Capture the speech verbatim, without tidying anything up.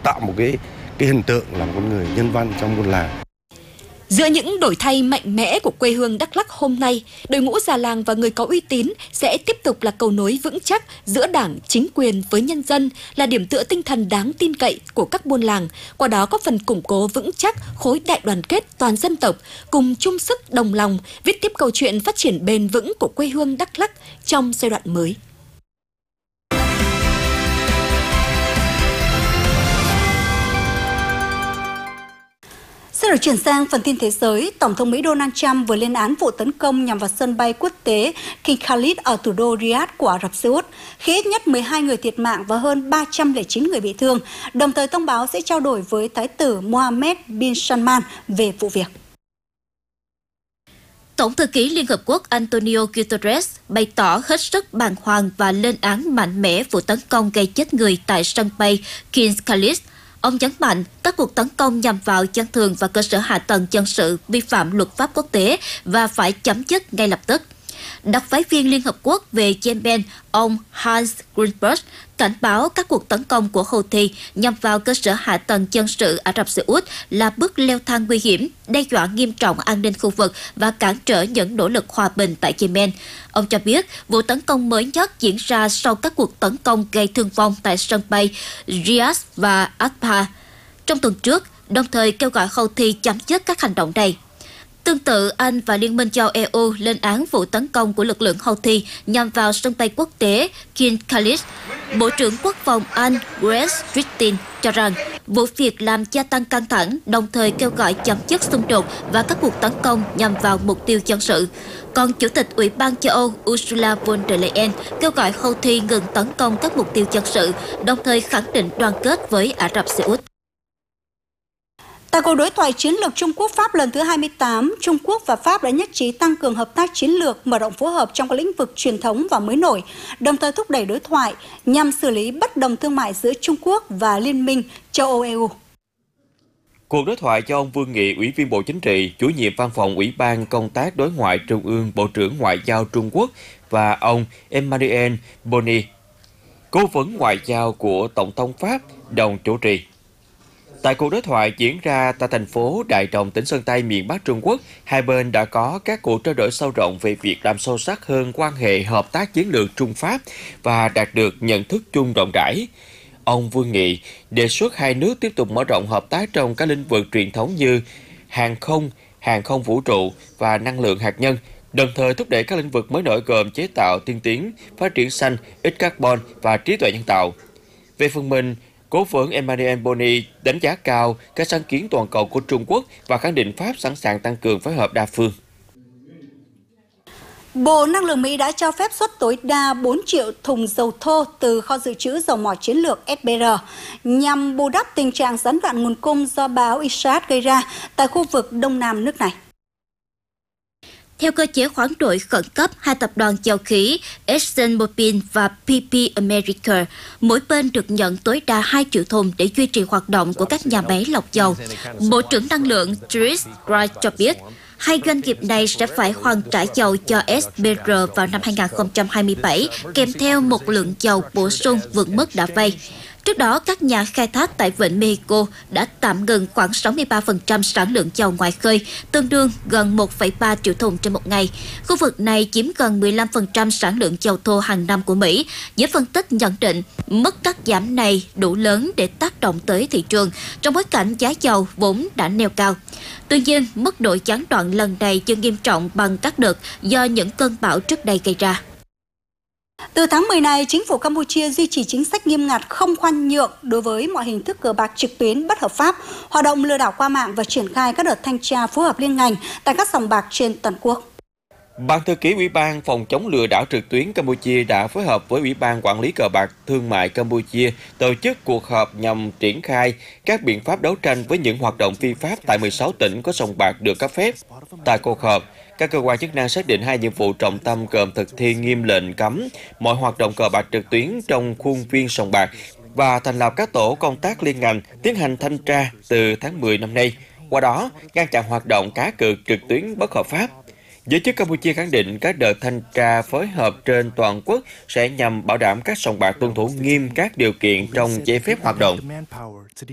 tạo một cái cái hình tượng là một con người nhân văn trong buôn làng. Giữa những đổi thay mạnh mẽ của quê hương Đắk Lắk hôm nay, đội ngũ già làng và người có uy tín sẽ tiếp tục là cầu nối vững chắc giữa Đảng, chính quyền với nhân dân, là điểm tựa tinh thần đáng tin cậy của các buôn làng, qua đó góp phần củng cố vững chắc khối đại đoàn kết toàn dân tộc, cùng chung sức đồng lòng viết tiếp câu chuyện phát triển bền vững của quê hương Đắk Lắk trong giai đoạn mới. Sẽ được chuyển sang phần tin thế giới. Tổng thống Mỹ Donald Trump vừa lên án vụ tấn công nhằm vào sân bay quốc tế King Khalid ở thủ đô Riyadh của Ả Rập Xê Út, khiến ít nhất mười hai người thiệt mạng và hơn ba trăm lẻ chín người bị thương, đồng thời thông báo sẽ trao đổi với Thái tử Mohammed bin Salman về vụ việc. Tổng thư ký Liên Hợp Quốc Antonio Guterres bày tỏ hết sức bàng hoàng và lên án mạnh mẽ vụ tấn công gây chết người tại sân bay King Khalid. Ông nhấn mạnh các cuộc tấn công nhằm vào dân thường và cơ sở hạ tầng dân sự vi phạm luật pháp quốc tế và phải chấm dứt ngay lập tức. Đặc phái viên Liên Hợp Quốc về Yemen, ông Hans Grunberg, cảnh báo các cuộc tấn công của Houthi nhằm vào cơ sở hạ tầng dân sự Ả Rập Xê Út là bước leo thang nguy hiểm, đe dọa nghiêm trọng an ninh khu vực và cản trở những nỗ lực hòa bình tại Yemen. Ông cho biết vụ tấn công mới nhất diễn ra sau các cuộc tấn công gây thương vong tại sân bay Riyadh và Abha trong tuần trước, đồng thời kêu gọi Houthi chấm dứt các hành động này. Tương tự, Anh và Liên minh châu E U lên án vụ tấn công của lực lượng Houthi nhằm vào sân bay quốc tế King Khalid. Bộ trưởng Quốc phòng Anh Grace Trittin cho rằng vụ việc làm gia tăng căng thẳng, đồng thời kêu gọi chấm dứt xung đột và các cuộc tấn công nhằm vào mục tiêu dân sự. Còn Chủ tịch Ủy ban châu Âu Ursula von der Leyen kêu gọi Houthi ngừng tấn công các mục tiêu dân sự, đồng thời khẳng định đoàn kết với Ả Rập Xê Út. Tại cuộc đối thoại chiến lược Trung Quốc-Pháp lần thứ hai mươi tám, Trung Quốc và Pháp đã nhất trí tăng cường hợp tác chiến lược, mở rộng phối hợp trong các lĩnh vực truyền thống và mới nổi, đồng thời thúc đẩy đối thoại nhằm xử lý bất đồng thương mại giữa Trung Quốc và Liên minh châu Âu E U. Cuộc đối thoại do ông Vương Nghị, Ủy viên Bộ Chính trị, Chủ nhiệm Văn phòng Ủy ban Công tác Đối ngoại Trung ương, Bộ trưởng Ngoại giao Trung Quốc và ông Emmanuel Boni, cố vấn ngoại giao của Tổng thống Pháp, đồng chủ trì. Tại cuộc đối thoại diễn ra tại thành phố Đại Đồng, tỉnh Sơn Tây, miền Bắc Trung Quốc, hai bên đã có các cuộc trao đổi sâu rộng về việc làm sâu sắc hơn quan hệ hợp tác chiến lược Trung-Pháp và đạt được nhận thức chung rộng rãi. Ông Vương Nghị đề xuất hai nước tiếp tục mở rộng hợp tác trong các lĩnh vực truyền thống như hàng không, hàng không vũ trụ và năng lượng hạt nhân, đồng thời thúc đẩy các lĩnh vực mới nổi gồm chế tạo tiên tiến, phát triển xanh, ít carbon và trí tuệ nhân tạo. Về phần mình, Cố vấn Emmanuel Boni đánh giá cao các sáng kiến toàn cầu của Trung Quốc và khẳng định Pháp sẵn sàng tăng cường phối hợp đa phương. Bộ Năng lượng Mỹ đã cho phép xuất tối đa bốn triệu thùng dầu thô từ kho dự trữ dầu mỏ chiến lược S B R nhằm bù đắp tình trạng gián đoạn nguồn cung do bão Isaias gây ra tại khu vực đông nam nước này. Theo cơ chế khoán đổi khẩn cấp, hai tập đoàn dầu khí ExxonMobil và P P America mỗi bên được nhận tối đa hai triệu thùng để duy trì hoạt động của các nhà máy lọc dầu. Bộ trưởng Năng lượng Chris Wright cho biết, hai doanh nghiệp này sẽ phải hoàn trả dầu cho S B R vào năm hai nghìn không trăm hai mươi bảy, kèm theo một lượng dầu bổ sung vượt mức đã vay. Trước đó, các nhà khai thác tại Vịnh Mexico đã tạm ngừng khoảng sáu mươi ba phần trăm sản lượng dầu ngoài khơi, tương đương gần một phẩy ba triệu thùng trên một ngày. Khu vực này chiếm gần mười lăm phần trăm sản lượng dầu thô hàng năm của Mỹ. Giới phân tích nhận định, mức cắt giảm này đủ lớn để tác động tới thị trường, trong bối cảnh giá dầu vốn đã neo cao. Tuy nhiên, mức độ gián đoạn lần này chưa nghiêm trọng bằng các đợt do những cơn bão trước đây gây ra. Từ tháng mười này, chính phủ Campuchia duy trì chính sách nghiêm ngặt không khoan nhượng đối với mọi hình thức cờ bạc trực tuyến bất hợp pháp, hoạt động lừa đảo qua mạng và triển khai các đợt thanh tra phối hợp liên ngành tại các sòng bạc trên toàn quốc. Ban thư ký Ủy ban phòng chống lừa đảo trực tuyến Campuchia đã phối hợp với Ủy ban quản lý cờ bạc thương mại Campuchia tổ chức cuộc họp nhằm triển khai các biện pháp đấu tranh với những hoạt động vi pháp tại mười sáu tỉnh có sòng bạc được cấp phép. Tại cuộc họp, các cơ quan chức năng xác định hai nhiệm vụ trọng tâm gồm thực thi nghiêm lệnh cấm mọi hoạt động cờ bạc trực tuyến trong khuôn viên sòng bạc và thành lập các tổ công tác liên ngành tiến hành thanh tra từ tháng mười năm nay. Qua đó, ngăn chặn hoạt động cá cược trực tuyến bất hợp pháp. Giới chức Campuchia khẳng định các đợt thanh tra phối hợp trên toàn quốc sẽ nhằm bảo đảm các sòng bạc tuân thủ nghiêm các điều kiện trong giấy phép hoạt động.